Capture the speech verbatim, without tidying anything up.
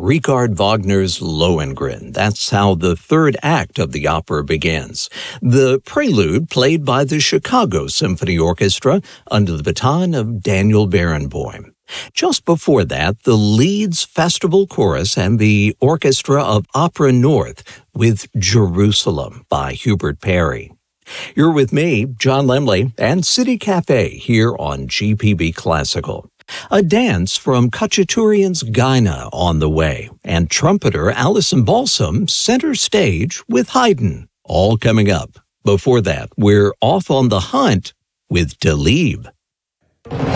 Richard Wagner's Lohengrin. That's how the third act of the opera begins. The prelude played by the Chicago Symphony Orchestra under the baton of Daniel Barenboim. Just before that, the Leeds Festival Chorus and the Orchestra of Opera North with Jerusalem by Hubert Parry. You're with me, John Lemley, and City Cafe here on G P B Classical. A dance from Khachaturian's Gaina on the way, and trumpeter Alison Balsam center stage with Haydn, all coming up. Before that, we're off on the hunt with Delibes.